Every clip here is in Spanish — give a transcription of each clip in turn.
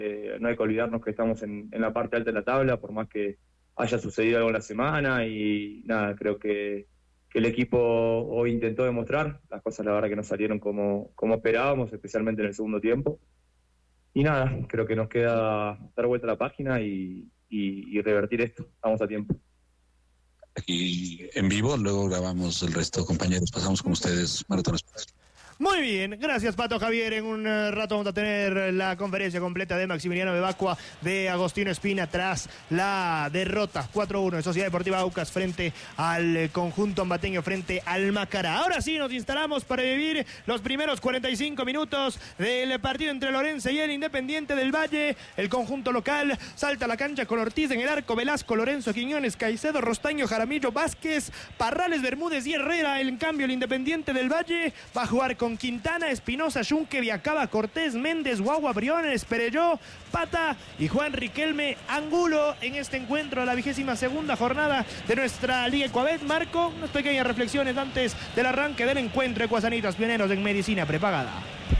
No hay que olvidarnos que estamos en la parte alta de la tabla, por más que haya sucedido algo en la semana, y nada, creo que el equipo hoy intentó demostrar, las cosas la verdad que no salieron como esperábamos, especialmente en el segundo tiempo, y nada, creo que nos queda dar vuelta a la página y revertir esto, estamos a tiempo. Aquí en vivo, luego grabamos el resto, compañeros, pasamos con ustedes, Maratón Sports. Muy bien, gracias Pato Javier. En un rato vamos a tener la conferencia completa de Maximiliano Bebacqua, de Agostino Espina, tras la derrota 4-1 de Sociedad Deportiva Aucas frente al conjunto ambateño, frente al Macará. Ahora sí nos instalamos para vivir los primeros 45 minutos del partido entre Lorense y el Independiente del Valle. El conjunto local salta a la cancha con Ortiz en el arco, Velasco, Lorenzo, Quiñones, Caicedo, Rostaño, Jaramillo, Vázquez, Parrales, Bermúdez y Herrera. En cambio, el Independiente del Valle va a jugar con Quintana, Espinosa, Yunque, Viacaba, Cortés, Méndez, Guagua, Briones, Perelló, Pata y Juan Riquelme Angulo en este encuentro de la 22ª jornada de nuestra Liga Ecuabet. Marco, unas pequeñas reflexiones antes del arranque del encuentro. Ecuasanitas, pioneros en medicina prepagada.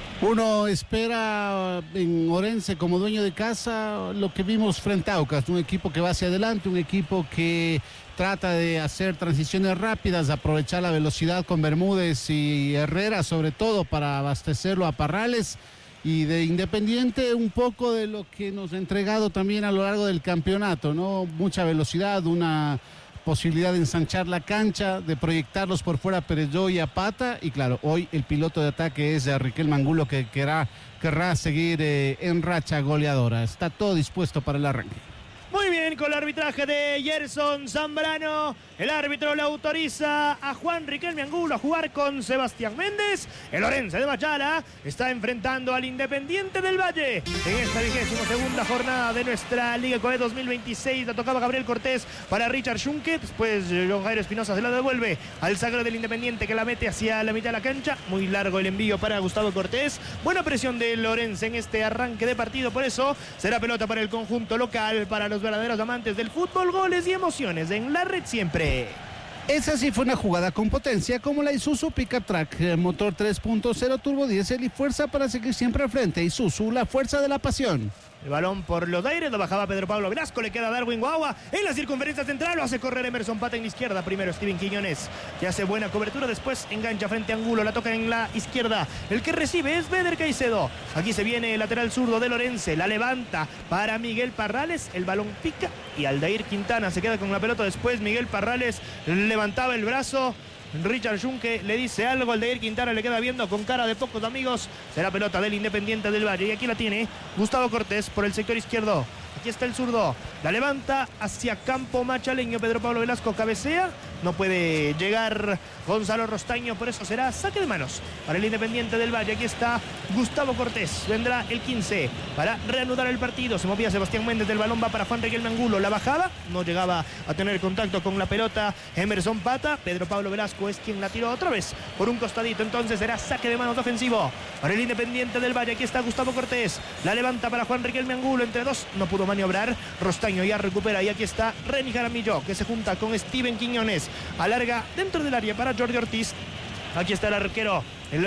Uno espera en Orense, como dueño de casa, lo que vimos frente a Aucas, un equipo que va hacia adelante, un equipo que trata de hacer transiciones rápidas, aprovechar la velocidad con Bermúdez y Herrera, sobre todo para abastecerlo a Parrales. Y de Independiente, un poco de lo que nos ha entregado también a lo largo del campeonato, ¿no? Mucha velocidad, una posibilidad de ensanchar la cancha, de proyectarlos por fuera a Perelló y a Pata, y claro, hoy el piloto de ataque es Riquelme Angulo, que querrá seguir en racha goleadora. Está todo dispuesto para el arranque. Muy bien, con el arbitraje de Gerson Zambrano, el árbitro le autoriza a Juan Riquelme Angulo a jugar con Sebastián Méndez. El Orense de Machala está enfrentando al Independiente del Valle en esta 22ª jornada de nuestra Liga Ecuador 2026. La tocaba Gabriel Cortés para Richard Yunque. Después John Jairo Espinosa se la devuelve al sagro del Independiente, que la mete hacia la mitad de la cancha. Muy largo el envío para Gustavo Cortés. Buena presión del Orense en este arranque de partido. Por eso será pelota para el conjunto local, para los verdaderos amantes del fútbol. Goles y emociones en la red siempre. Esa sí fue una jugada con potencia, como la Isuzu Pickup Track, motor 3.0 turbo diésel y fuerza para seguir siempre al frente. Isuzu, la fuerza de la pasión. El balón por los aires, lo bajaba Pedro Pablo Velasco, le queda Darwin Guagua en la circunferencia central, lo hace correr Emerson Pata en la izquierda. Primero Steven Quiñones, que hace buena cobertura, después engancha frente a Angulo, la toca en la izquierda. El que recibe es Beder Caicedo. Aquí se viene el lateral zurdo de Lorense, la levanta para Miguel Parrales, el balón pica y Aldair Quintana se queda con la pelota. Después Miguel Parrales levantaba el brazo. Richard Yunque le dice algo, Aldair Quintana le queda viendo con cara de pocos amigos. Será pelota del Independiente del Valle y aquí la tiene Gustavo Cortés por el sector izquierdo. Aquí está el zurdo, la levanta hacia campo machaleño. Pedro Pablo Velasco cabecea, no puede llegar Gonzalo Rostaño, por eso será saque de manos para el Independiente del Valle. Aquí está Gustavo Cortés, vendrá el 15 para reanudar el partido. Se movía Sebastián Méndez, del balón va para Juan Riquelme Angulo, la bajada, no llegaba a tener contacto con la pelota Emerson Pata. Pedro Pablo Velasco es quien la tiró otra vez por un costadito, entonces será saque de manos ofensivo para el Independiente del Valle. Aquí está Gustavo Cortés, la levanta para Juan Riquelme Angulo, entre dos, no pudo maniobrar. Rostaño ya recupera y aquí está Remy Jaramillo, que se junta con Steven Quiñones, alarga dentro del área para Jordi Ortiz. Aquí está el arquero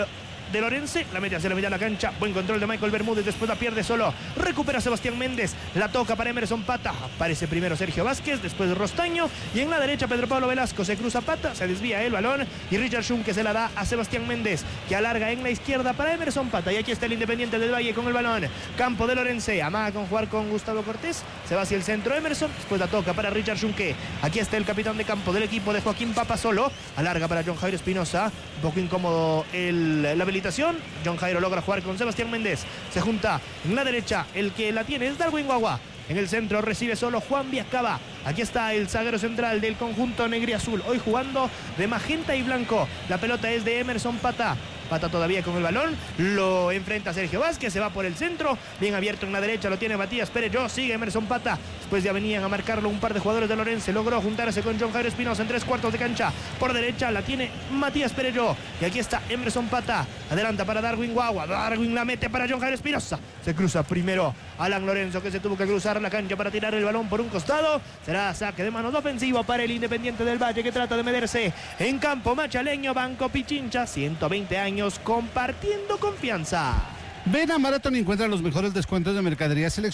de Lorense, la mete hacia la mitad de la cancha, buen control de Michael Bermúdez, después la pierde solo, recupera Sebastián Méndez, la toca para Emerson Pata, aparece primero Sergio Vázquez, después Rostaño y en la derecha Pedro Pablo Velasco, se cruza Pata, se desvía el balón y Richard Yunque se la da a Sebastián Méndez, que alarga en la izquierda para Emerson Pata. Y aquí está el Independiente del Valle con el balón, campo de Lorense, amaga con jugar con Gustavo Cortés, se va hacia el centro Emerson, después la toca para Richard Yunque. Aquí está el capitán de campo del equipo de Joaquín Papa solo, alarga para John Jairo Espinosa, un poco incómodo la habilitación. John Jairo logra jugar con Sebastián Méndez, se junta en la derecha, el que la tiene es Darwin Guagua. En el centro recibe solo Juan Viacaba. Aquí está el zaguero central del conjunto negriazul, hoy jugando de magenta y blanco. La pelota es de Emerson Pata. Pata todavía con el balón, lo enfrenta Sergio Vázquez, se va por el centro, bien abierto en la derecha, lo tiene Matías Perelló, sigue Emerson Pata, después ya venían a marcarlo un par de jugadores de Lorense, logró juntarse con John Jairo Espinosa en 3/4 de cancha, por derecha la tiene Matías Perelló, y aquí está Emerson Pata, adelanta para Darwin Guagua, Darwin la mete para John Jairo Espinosa, se cruza primero Alan Lorenzo, que se tuvo que cruzar la cancha para tirar el balón por un costado, será saque de manos ofensivo para el Independiente del Valle, que trata de meterse en campo machaleño. Banco Pichincha, 120 años compartiendo confianza. Ven a Marathon y encuentra los mejores descuentos de mercadería seleccionada